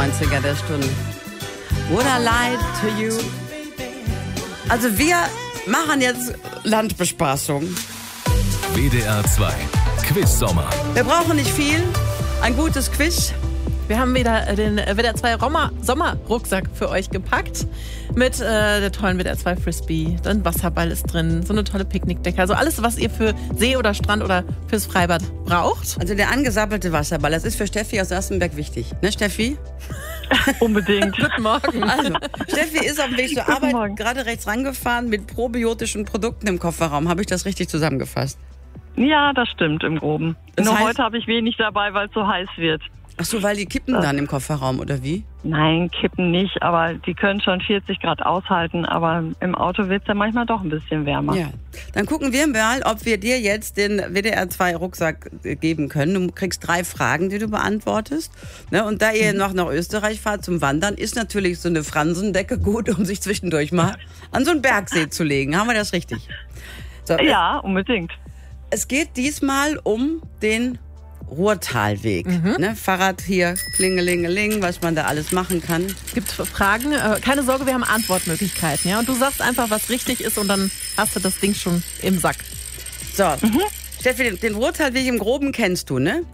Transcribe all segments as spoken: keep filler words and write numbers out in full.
neunziger der Stunde. Would I lie to you? Also wir machen jetzt Landbespaßung. W D R zwei Quiz Sommer. Wir brauchen nicht viel. Ein gutes Quiz. Wir haben wieder den W D R zwei Sommerrucksack für euch gepackt. Mit äh, der tollen W D R zwei Frisbee. Ein Wasserball ist drin. So eine tolle Picknickdecke. Also alles, was ihr für See oder Strand oder fürs Freibad braucht. Also der angesappelte Wasserball, das ist für Steffi aus Sassenberg wichtig. Ne, Steffi? Unbedingt. Guten Morgen. Also, Steffi ist auf dem Weg zur Guten Arbeit Morgen. gerade rechts rangefahren mit probiotischen Produkten im Kofferraum. Habe ich das richtig zusammengefasst? Ja, das stimmt im Groben. Das Nur heißt- heute habe ich wenig dabei, weil es so heiß wird. Ach so, weil die kippen dann im Kofferraum, oder wie? Nein, kippen nicht, aber die können schon vierzig Grad aushalten. Aber im Auto wird es ja manchmal doch ein bisschen wärmer. Ja. Dann gucken wir mal, ob wir dir jetzt den W D R zwei Rucksack geben können. Du kriegst drei Fragen, die du beantwortest. Ne? Und da ihr noch nach Österreich fahrt zum Wandern, ist natürlich so eine Fransendecke gut, um sich zwischendurch mal an so einen Bergsee zu legen. Haben wir das richtig? So, Ja, unbedingt. Es geht diesmal um den Ruhrtalweg. Ne? Fahrrad hier, klingelingeling, was man da alles machen kann. Gibt Fragen? Äh, keine Sorge, wir haben Antwortmöglichkeiten. Ja? Und du sagst einfach, was richtig ist und dann hast du das Ding schon im Sack. So, Steffi, den, den Ruhrtalweg im Groben kennst du, ne?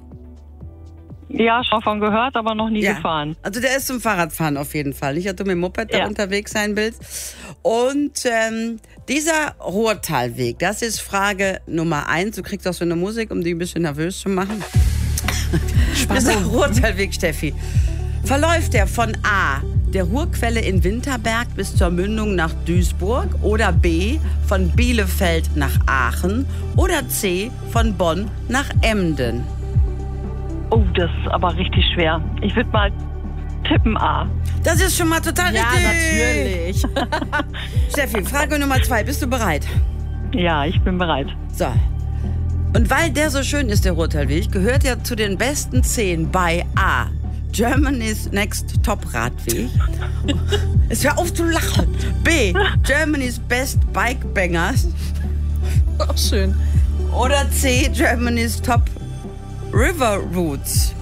Ja, schon von gehört, aber noch nie Ja. gefahren. Also der ist zum Fahrradfahren auf jeden Fall. Nicht, dass du mit dem Moped da Ja. unterwegs sein willst. Und ähm, dieser Ruhrtalweg, das ist Frage Nummer eins. Du kriegst auch so eine Musik, um dich ein bisschen nervös zu machen. Dieser Ruhrtalweg, Steffi, verläuft der von A, der Ruhrquelle in Winterberg bis zur Mündung nach Duisburg, oder B, von Bielefeld nach Aachen, oder C, von Bonn nach Emden? Oh, das ist aber richtig schwer. Ich würde mal tippen A. Das ist schon mal total Ja, richtig. natürlich. Steffi, Frage Nummer zwei. Bist du bereit? Ja, ich bin bereit. So. Und weil der so schön ist, der Ruhrtalweg, gehört er zu den besten zehn bei A. Germany's Next Top Radweg. Es hör auf zu lachen. B. Germany's Best Bike Bangers. Auch schön. Oder C. Germany's Top River Routes.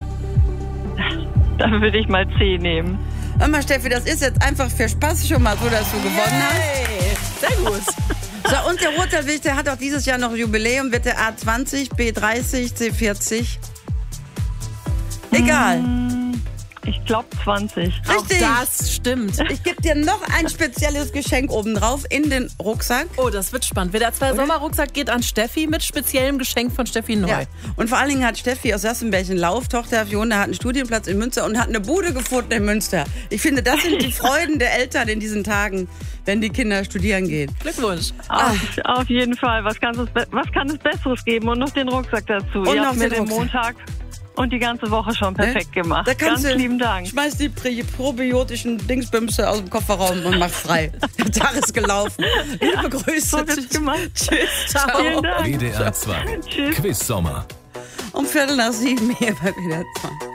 Dann würde ich mal C nehmen. Hör mal, Steffi, das ist jetzt einfach für Spaß schon mal so, dass du gewonnen hast. Hey, sehr gut. So, und der Ruhrtalweg, der hat auch dieses Jahr noch Jubiläum. Wird der A zwanzig, B dreißig, C vierzig? Egal. Ich glaube zwanzig. Richtig. Auch das stimmt. Ich gebe dir noch ein spezielles Geschenk obendrauf in den Rucksack. Oh, das wird spannend. W D R zwei Sommerrucksack geht an Steffi mit speziellem Geschenk von Steffi Neu. Ja. Und vor allen Dingen hat Steffi aus Sassenberg einen Lauftochter. Fiona hat einen Studienplatz in Münster und hat eine Bude gefunden in Münster. Ich finde, das sind die Freuden der Eltern in diesen Tagen, wenn die Kinder studieren gehen. Glückwunsch. Auf, auf jeden Fall. Was kann, es, be- was kann es Besseres geben? Und noch den Rucksack dazu. Und Ihr noch habt mir den den Rucksack. Montag und die ganze Woche schon perfekt gemacht. Da kannst Ganz du, lieben Dank. Schmeiß die prä- probiotischen Dingsbümse aus dem Kofferraum und mach frei. Der Tag ist gelaufen. Liebe Grüße. So wird's gemacht. Tschüss. Ciao. Vielen Dank. W D R zwei Tschüss. Quiz Sommer. Um Viertel nach sieben hier bei W D R zwei.